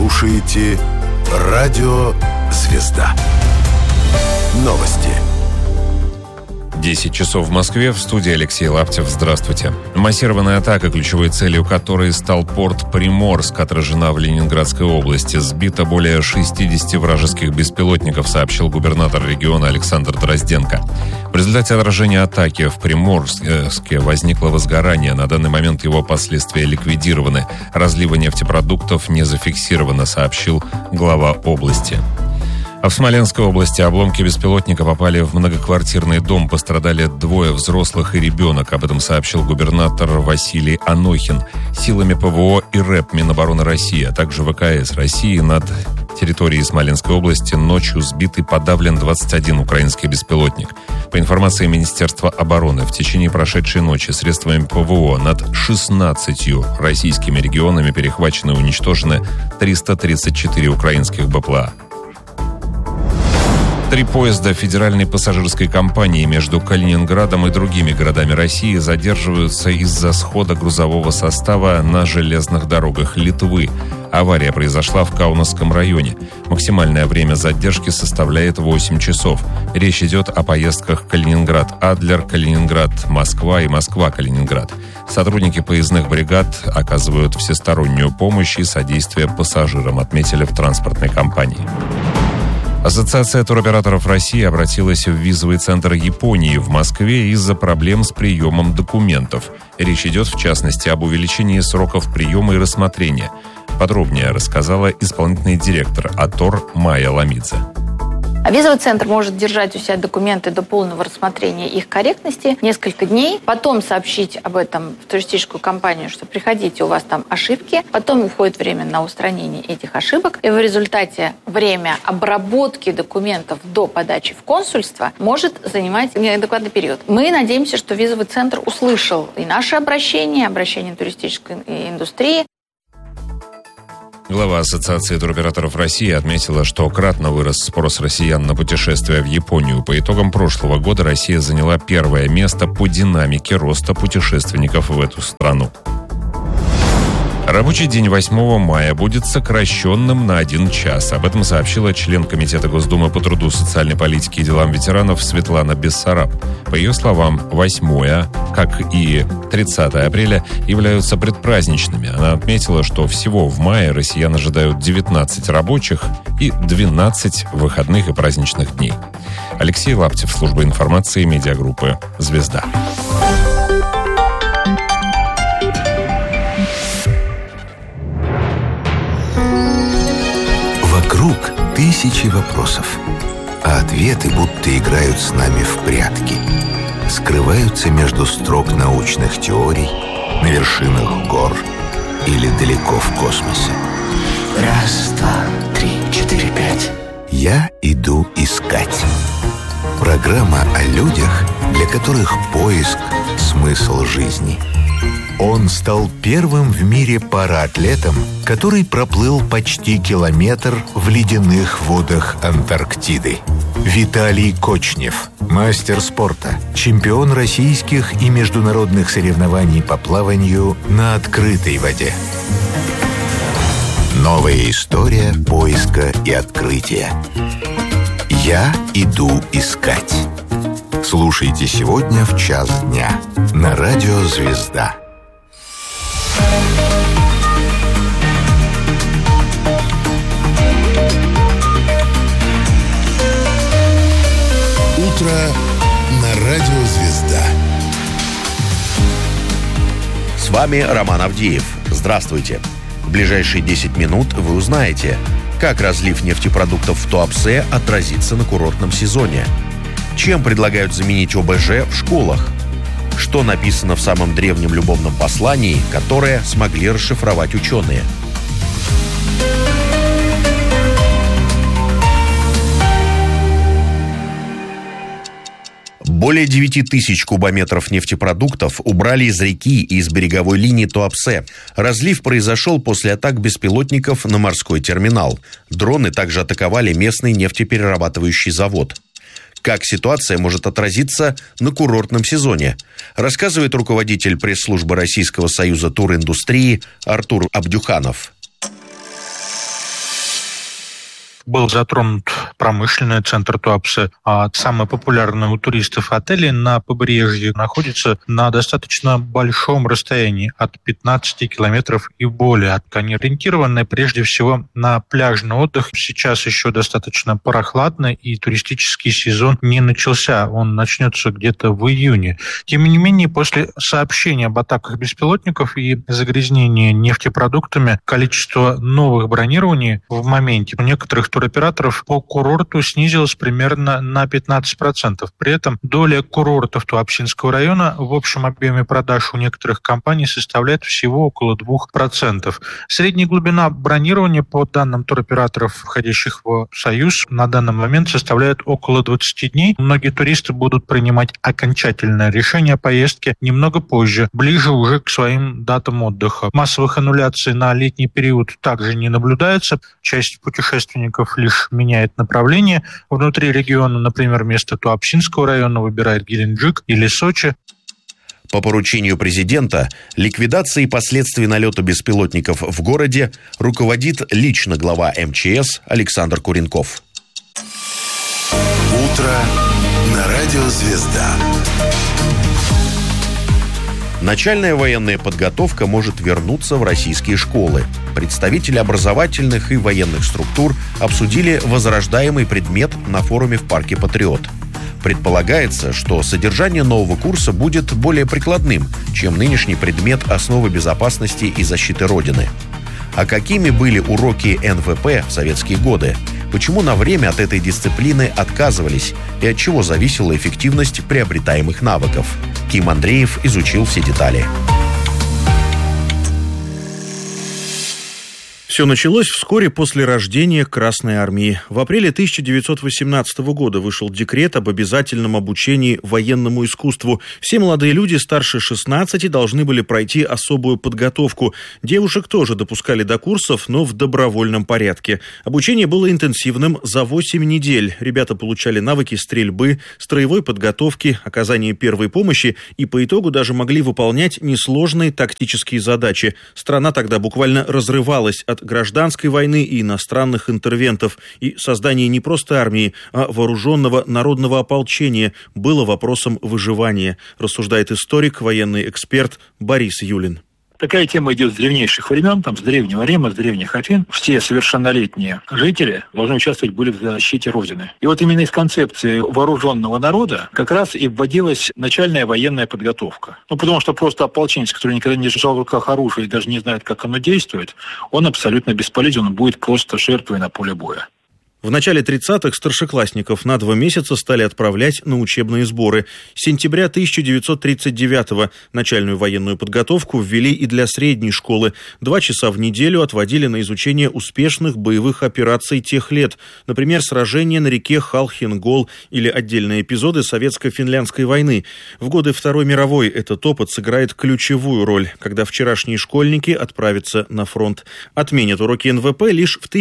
слушаете Радио Звезда. Новости. 10 часов в Москве. В студии Алексей Лаптев. Здравствуйте. Массированная атака, ключевой целью которой стал порт Приморск, отражена в Ленинградской области. Сбито более 60 вражеских беспилотников, сообщил губернатор региона Александр Дрозденко. В результате отражения атаки в Приморске возникло возгорание. На данный момент его последствия ликвидированы. Разлива нефтепродуктов не зафиксировано, сообщил глава области. А в Смоленской области обломки беспилотника попали в многоквартирный дом. Пострадали 2 взрослых и ребенок. Об этом сообщил губернатор Василий Анохин. Силами ПВО и РЭП Минобороны России, а также ВКС России над территорией Смоленской области ночью сбит и подавлен 21 украинский беспилотник. По информации Министерства обороны, в течение прошедшей ночи средствами ПВО над 16 российскими регионами перехвачены и уничтожены 334 украинских БПЛА. 3 поезда федеральной пассажирской компании между Калининградом и другими городами России задерживаются из-за схода грузового состава на железных дорогах Литвы. Авария произошла в Каунасском районе. Максимальное время задержки составляет 8 часов. Речь идет о поездках Калининград-Адлер, Калининград-Москва и Москва-Калининград. Сотрудники поездных бригад оказывают всестороннюю помощь и содействие пассажирам, отметили в транспортной компании. Ассоциация туроператоров России обратилась в визовый центр Японии в Москве из-за проблем с приемом документов. Речь идет, в частности, об увеличении сроков приема и рассмотрения. Подробнее рассказала исполнительный директор АТОР Майя Ламидзе. Визовый центр может держать у себя документы до полного рассмотрения их корректности несколько дней, потом сообщить об этом в туристическую компанию, что приходите, у вас там ошибки, потом уходит время на устранение этих ошибок, и в результате время обработки документов до подачи в консульство может занимать неадекватный период. Мы надеемся, что визовый центр услышал и наше обращение туристической индустрии. Глава Ассоциации туроператоров России отметила, что кратно вырос спрос россиян на путешествия в Японию. По итогам прошлого года Россия заняла 1 место по динамике роста путешественников в эту страну. Рабочий день 8 мая будет сокращенным на 1 час. Об этом сообщила член Комитета Госдумы по труду, социальной политике и делам ветеранов Светлана Бессараб. По ее словам, 8, как и 30 апреля, являются предпраздничными. Она отметила, что всего в мае россиян ожидают 19 рабочих и 12 выходных и праздничных дней. Алексей Лаптев, служба информации медиагруппы «Звезда». Вокруг тысячи вопросов, а ответы будто играют с нами в прятки. Скрываются между строк научных теорий, на вершинах гор или далеко в космосе. 1, 2, 3, 4, 5. Я иду искать. Программа о людях, для которых поиск – смысл жизни. Он стал первым в мире параатлетом, который проплыл почти километр в ледяных водах Антарктиды. Виталий Кочнев, мастер спорта, чемпион российских и международных соревнований по плаванию на открытой воде. Новая история поиска и открытия. Я иду искать. Слушайте сегодня в 1:00 дня на радио «Звезда». Утро на радио «Звезда». С вами Роман Авдеев. Здравствуйте. В ближайшие 10 минут вы узнаете, как разлив нефтепродуктов в Туапсе отразится на курортном сезоне, чем предлагают заменить ОБЖ в школах, что написано в самом древнем любовном послании, которое смогли расшифровать ученые. Более 9000 кубометров нефтепродуктов убрали из реки и из береговой линии Туапсе. Разлив произошел после атак беспилотников на морской терминал. Дроны также атаковали местный нефтеперерабатывающий завод. Как ситуация может отразиться на курортном сезоне, рассказывает руководитель пресс-службы Российского союза туриндустрии Артур Абдюханов. был затронут промышленный центр Туапсе, а самый популярный у туристов отель на побережье находится на достаточно большом расстоянии, от 15 километров и более. Они ориентированы прежде всего на пляжный отдых. Сейчас еще достаточно прохладно, и туристический сезон не начался. Он начнется где-то в июне. Тем не менее, после сообщения об атаках беспилотников и загрязнении нефтепродуктами, количество новых бронирований в моменте у некоторых туроператоров по курорту снизилось примерно на 15%. При этом доля курортов Туапсинского района в общем объеме продаж у некоторых компаний составляет всего около 2%. Средняя глубина бронирования по данным туроператоров, входящих в Союз, на данный момент составляет около 20 дней. Многие туристы будут принимать окончательное решение о поездке немного позже, ближе уже к своим датам отдыха. Массовых аннуляций на летний период также не наблюдается. Часть путешественников лишь меняет направление. Внутри региона, например, вместо Туапсинского района выбирает Геленджик или Сочи. По поручению президента ликвидацией последствий налета беспилотников в городе руководит лично глава МЧС Александр Куренков. Утро на радио «Звезда». Начальная военная подготовка может вернуться в российские школы. Представители образовательных и военных структур обсудили возрождаемый предмет на форуме в парке «Патриот». Предполагается, что содержание нового курса будет более прикладным, чем нынешний предмет «Основы безопасности и защиты Родины». А какими были уроки НВП в советские годы? Почему на время от этой дисциплины отказывались? И от чего зависела эффективность приобретаемых навыков? Ким Андреев изучил все детали. Все началось вскоре после рождения Красной Армии. В апреле 1918 года вышел декрет об обязательном обучении военному искусству. Все молодые люди старше 16 должны были пройти особую подготовку. Девушек тоже допускали до курсов, но в добровольном порядке. Обучение было интенсивным за 8 недель. Ребята получали навыки стрельбы, строевой подготовки, оказания первой помощи и по итогу даже могли выполнять несложные тактические задачи. Страна тогда буквально разрывалась от гражданской войны и иностранных интервентов, и создание не просто армии, а вооруженного народного ополчения было вопросом выживания, рассуждает историк, военный эксперт Борис Юлин. Такая тема идет с древнейших времен, с Древнего Рима, с древних Афин. Все совершеннолетние жители должны участвовать были в защите Родины. И вот именно из концепции вооруженного народа как раз и вводилась начальная военная подготовка. Потому что просто ополченец, который никогда не держал в руках оружие и даже не знает, как оно действует, он абсолютно бесполезен, он будет просто жертвой на поле боя. В начале 30-х старшеклассников на 2 месяца стали отправлять на учебные сборы. С сентября 1939-го начальную военную подготовку ввели и для средней школы. 2 часа в неделю отводили на изучение успешных боевых операций тех лет. Например, сражения на реке Халхин-Гол или отдельные эпизоды Советско-финляндской войны. В годы Второй мировой этот опыт сыграет ключевую роль, когда вчерашние школьники отправятся на фронт. Отменят уроки НВП лишь в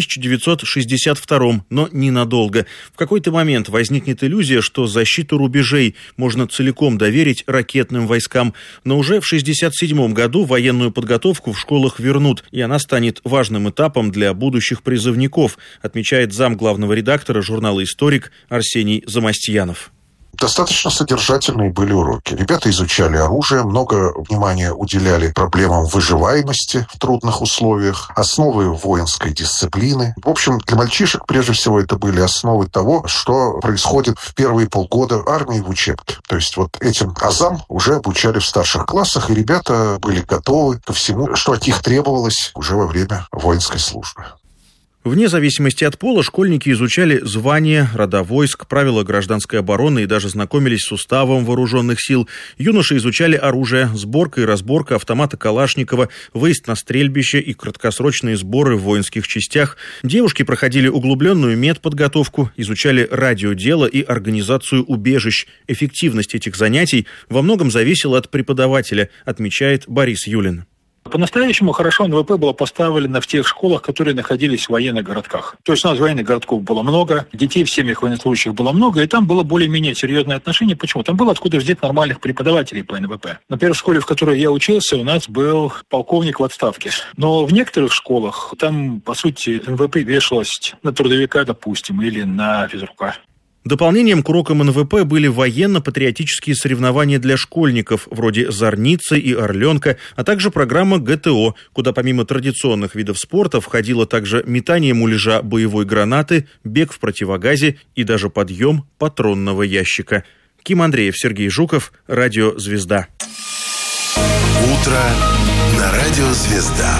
1962-м. Но ненадолго. В какой-то момент возникнет иллюзия, что защиту рубежей можно целиком доверить ракетным войскам. Но уже в 1967 году военную подготовку в школах вернут, и она станет важным этапом для будущих призывников, отмечает зам главного редактора журнала «Историк» Арсений Замастьянов. Достаточно содержательные были уроки. Ребята изучали оружие, много внимания уделяли проблемам выживаемости в трудных условиях, основы воинской дисциплины. В общем, для мальчишек прежде всего это были основы того, что происходит в первые полгода армии в учебке. То есть вот этим азам уже обучали в старших классах, и ребята были готовы ко всему, что от них требовалось уже во время воинской службы. Вне зависимости от пола школьники изучали звания, рода войск, правила гражданской обороны и даже знакомились с уставом вооруженных сил. Юноши изучали оружие, сборка и разборка автомата Калашникова, выезд на стрельбище и краткосрочные сборы в воинских частях. Девушки проходили углубленную медподготовку, изучали радиодело и организацию убежищ. Эффективность этих занятий во многом зависела от преподавателя, отмечает Борис Юлин. По-настоящему хорошо НВП было поставлено в тех школах, которые находились в военных городках. То есть у нас военных городков было много, детей в семьях военнослужащих было много, и там было более-менее серьезное отношение. Почему? Там было откуда взять нормальных преподавателей по НВП. Например, в школе, в которой я учился, у нас был полковник в отставке. Но в некоторых школах там, по сути, НВП вешалось на трудовика, допустим, или на физрука. Дополнением к урокам НВП были военно-патриотические соревнования для школьников, вроде «Зорницы» и «Орленка», а также программа ГТО, куда помимо традиционных видов спорта входило также метание муляжа боевой гранаты, бег в противогазе и даже подъем патронного ящика. Ким Андреев, Сергей Жуков, Радио «Звезда». Утро на Радио «Звезда».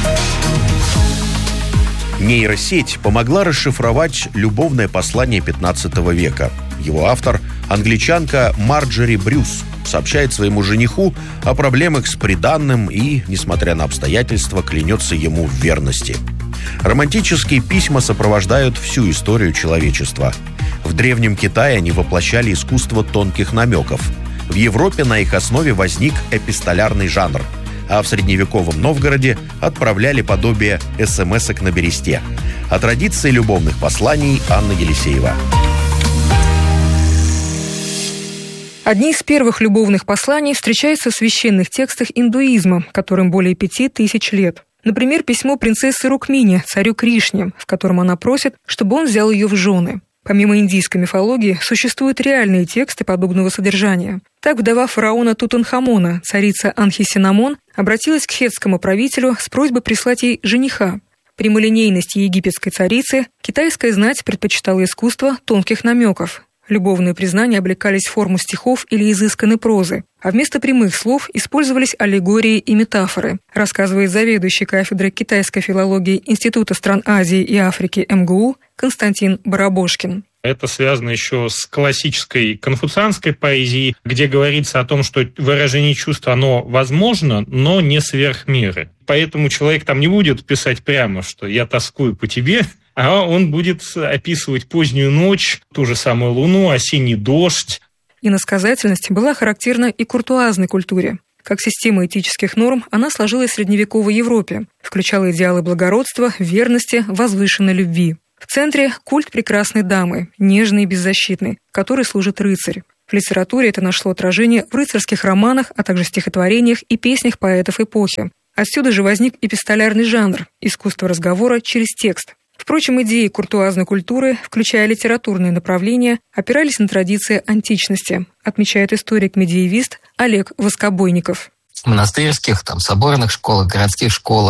Нейросеть помогла расшифровать любовное послание 15 века. Его автор, англичанка Марджори Брюс, сообщает своему жениху о проблемах с приданным и, несмотря на обстоятельства, клянется ему в верности. Романтические письма сопровождают всю историю человечества. В Древнем Китае они воплощали искусство тонких намеков. В Европе на их основе возник эпистолярный жанр, а в средневековом Новгороде отправляли подобие смс-ок на бересте. О традиции любовных посланий Анна Елисеева. Одни из первых любовных посланий встречаются в священных текстах индуизма, которым более 5000 лет. Например, письмо принцессы Рукмини царю Кришне, в котором она просит, чтобы он взял ее в жены. Помимо индийской мифологии, существуют реальные тексты подобного содержания. Так вдова фараона Тутанхамона, царица Анхисинамон, обратилась к хеттскому правителю с просьбой прислать ей жениха. Прямолинейности египетской царицы китайская знать предпочитала искусство тонких намеков. Любовные признания облекались в форму стихов или изысканной прозы, а вместо прямых слов использовались аллегории и метафоры, рассказывает заведующий кафедрой китайской филологии Института стран Азии и Африки МГУ Константин Барабошкин. Это связано еще с классической конфуцианской поэзией, где говорится о том, что выражение чувств, оно возможно, но не сверх меры. Поэтому человек там не будет писать прямо, что «я тоскую по тебе», а он будет описывать позднюю ночь, ту же самую луну, осенний дождь. Иносказательность была характерна и куртуазной культуре. Как система этических норм, она сложилась в средневековой Европе, включала идеалы благородства, верности, возвышенной любви. В центре культ прекрасной дамы, нежной и беззащитной, которой служит рыцарь. В литературе это нашло отражение в рыцарских романах, а также стихотворениях и песнях поэтов эпохи. Отсюда же возник эпистолярный жанр – искусство разговора через текст. Впрочем, идеи куртуазной культуры, включая литературные направления, опирались на традиции античности, отмечает историк-медиевист Олег Воскобойников. В монастырских, соборных школах, городских школах